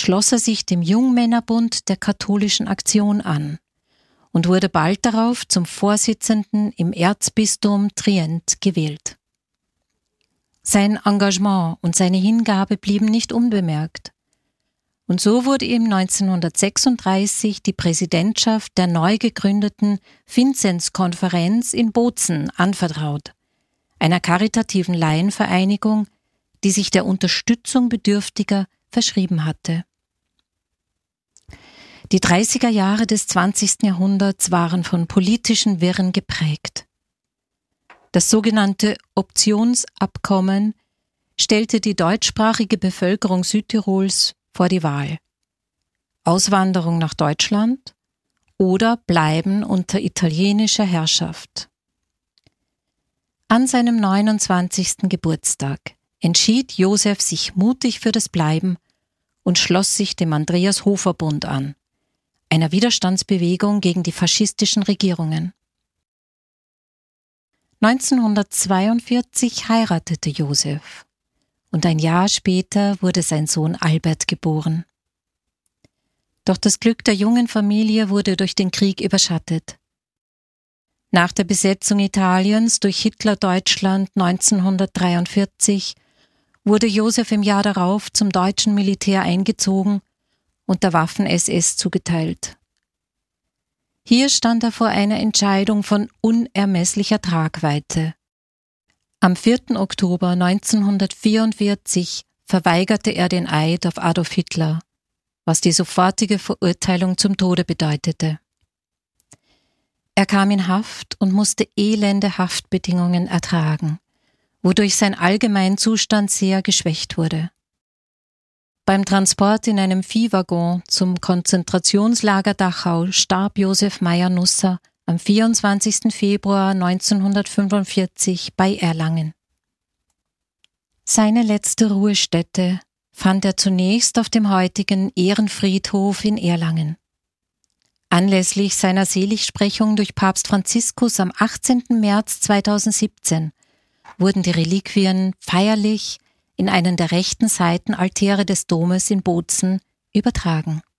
schloss er sich dem Jungmännerbund der Katholischen Aktion an und wurde bald darauf zum Vorsitzenden im Erzbistum Trient gewählt. Sein Engagement und seine Hingabe blieben nicht unbemerkt. Und so wurde ihm 1936 die Präsidentschaft der neu gegründeten Vinzenzkonferenz in Bozen anvertraut, einer karitativen Laienvereinigung, die sich der Unterstützung Bedürftiger verschrieben hatte. Die 30er Jahre des 20. Jahrhunderts waren von politischen Wirren geprägt. Das sogenannte Optionsabkommen stellte die deutschsprachige Bevölkerung Südtirols vor die Wahl: Auswanderung nach Deutschland oder Bleiben unter italienischer Herrschaft. An seinem 29. Geburtstag entschied Josef sich mutig für das Bleiben und schloss sich dem Andreas-Hofer-Bund an, einer Widerstandsbewegung gegen die faschistischen Regierungen. 1942 heiratete Josef und ein Jahr später wurde sein Sohn Albert geboren. Doch das Glück der jungen Familie wurde durch den Krieg überschattet. Nach der Besetzung Italiens durch Hitler-Deutschland 1943 wurde Josef im Jahr darauf zum deutschen Militär eingezogen und der Waffen-SS zugeteilt. Hier stand er vor einer Entscheidung von unermesslicher Tragweite. Am 4. Oktober 1944 verweigerte er den Eid auf Adolf Hitler, was die sofortige Verurteilung zum Tode bedeutete. Er kam in Haft und musste elende Haftbedingungen ertragen, wodurch sein Allgemeinzustand sehr geschwächt wurde. Beim Transport in einem Viehwaggon zum Konzentrationslager Dachau starb Josef Meyer-Nusser am 24. Februar 1945 bei Erlangen. Seine letzte Ruhestätte fand er zunächst auf dem heutigen Ehrenfriedhof in Erlangen. Anlässlich seiner Seligsprechung durch Papst Franziskus am 18. März 2017 wurden die Reliquien feierlich in einen der rechten Seitenaltäre des Domes in Bozen übertragen.